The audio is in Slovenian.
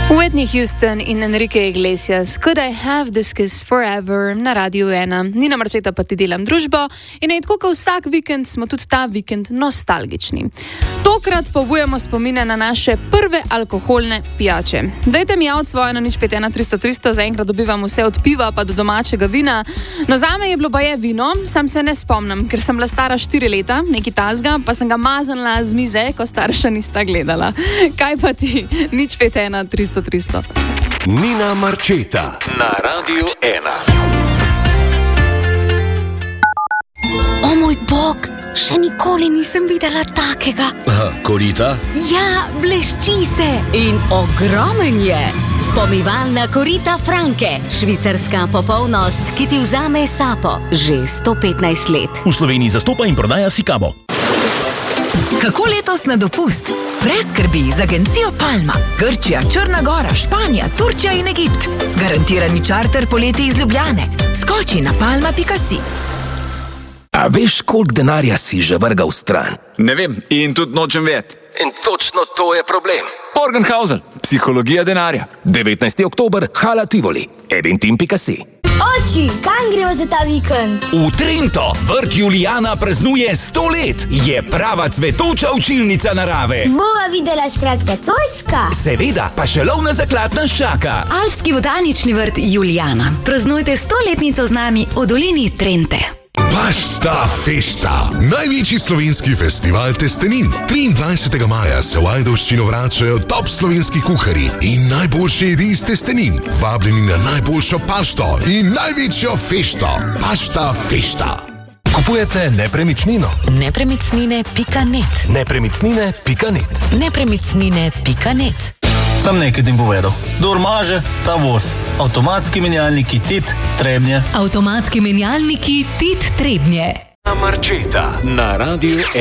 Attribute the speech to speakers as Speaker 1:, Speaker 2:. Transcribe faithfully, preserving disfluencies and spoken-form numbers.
Speaker 1: Whitney Houston in Enrique Iglesias, Could I Have This Kiss Forever na Radiu ena. Nina Marčeta pa ti delam družbo in je tako, kot vsak vikend smo tudi ta vikend nostalgični. Tokrat pobujamo spomine na naše prve alkoholne pijače. Dajte mi javiti svoje na nič pet ena tristo tristo, zaenkrat dobivam vse od piva pa do domačega vina. No zame je bilo baje vino, sam se ne spomnim, ker sem bila stara štiri leta, neki tazga, pa sem ga maznila z mize, ko starša nista gledala. Kaj pa ti? nič pet ena tristo tristo.
Speaker 2: Nina Marčeta na Radiu ena.
Speaker 3: O moj bog, še nikoli nisem videla takega.
Speaker 4: Aha, korita?
Speaker 3: Ja, blešči se in ogromen je. Pomivalna korita Franke, švicarska popolnost, ki ti vzame sapo že sto petnajst let.
Speaker 4: V Sloveniji zastopa in prodaja Sikabo.
Speaker 5: Kako letos na dopust? Brez skrbi z agencijo Palma. Grčija, Črna Gora, Španija, Turčija in Egipt. Garantirani čarter poleti iz Ljubljane. Skoči na palma pika si.
Speaker 6: A veš, koliko denarja si že vrgal stran?
Speaker 7: Ne vem in tudi nočem vedeti.
Speaker 6: In točno to je problem.
Speaker 7: Morgenhausen, psihologija denarja.
Speaker 6: devetnajsti oktober, Hala Tivoli, eventim pika si.
Speaker 8: Oči, kam gremo za ta vikend?
Speaker 9: V Trento vrt Julijana praznuje sto let. Je prava cvetoča učilnica narave.
Speaker 8: Bova videla škratka Cojska.
Speaker 9: Seveda, pa še lovna zaklad nas čaka.
Speaker 5: Alpski botanični vrt Julijana. Praznujte stoletnico z nami v dolini Trente.
Speaker 10: Pasta Festa, največji slovenski festival testenin. triindvajsetega maja se v Ajdovščino vračajo top slovenski kuharji in najboljše jedi iz testenin. Vabljeni na najboljšo pašto in največjo fešto. Pasta Festa.
Speaker 2: Kupujete nepremičnino?
Speaker 5: Nepremičnine pika net.
Speaker 2: Nepremičnine pika net.
Speaker 5: Nepremičnine pika net.
Speaker 11: Sam nekaj ti povedal. Dor maže, ta voz. Avtomatski menjalniki Tit Trebnje.
Speaker 5: Avtomatski menjalniki Tit Trebnje.
Speaker 2: Marčeta na Radiu